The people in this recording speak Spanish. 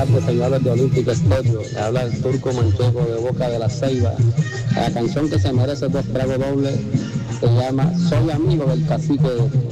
tardes, señores de Olímpico Estéreo. Te habla el Turco Manchego de Boca de la Ceiba. La canción que se merece 2 tragos dobles se llama Soy amigo del cacique